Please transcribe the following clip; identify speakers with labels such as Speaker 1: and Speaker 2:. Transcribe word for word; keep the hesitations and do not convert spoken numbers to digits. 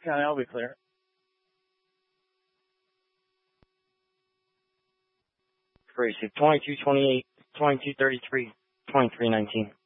Speaker 1: County, I'll be clear. Gracie, twenty-two twenty-eight, twenty-two thirty-three, twenty-three nineteen.